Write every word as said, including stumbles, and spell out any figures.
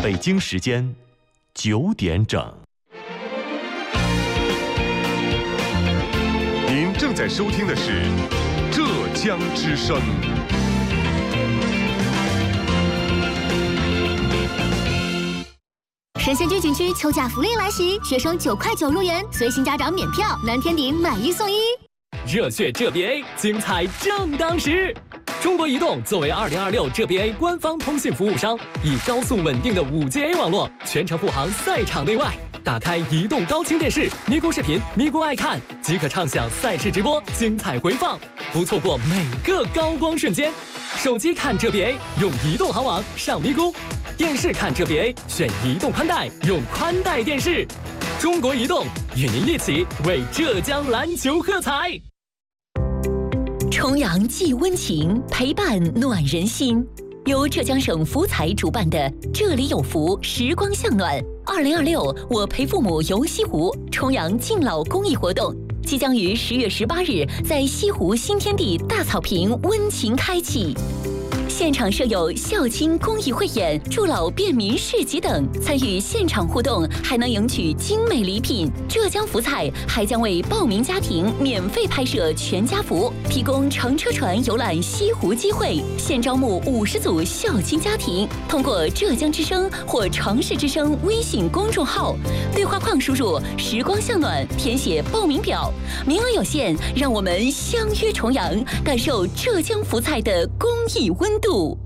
北京时间九点整。 您正在收听的是浙江之声。 神仙居景区秋假福利来袭，学生九块九入园，随行家长免票，蓝天顶买一送一。 热血浙 B A， 精彩正当时。中国移动作为二零二六浙 B A 官方通信服务商，以高速稳定的 五 G A 网络，全程护航赛场内外。打开移动高清电视，咪咕视频、咪咕爱看，即可畅享赛事直播、精彩回放，不错过每个高光瞬间。手机看浙 B A， 用移动行网上咪咕；电视看浙 B A， 选移动宽带，用宽带电视。中国移动与您一起为浙江篮球喝彩。 重阳寄温情，陪伴暖人心。由浙江省福彩主办的“这里有福，时光向暖”二零二六我陪父母游西湖重阳敬老公益活动，即将于十月十八日在西湖新天地大草坪温情开启。现场设有孝亲公益汇演、助老便民市集等，参与现场互动还能赢取精美礼品。浙江福彩还将为报名家庭免费拍摄全家福，提供乘车船游览西湖机会。现招募五十组孝亲家庭，通过浙江之声或城市之声微信公众号对话框输入“时光向暖”，填写报名表，名额有限，让我们相约重阳，感受浙江福彩的公益温度。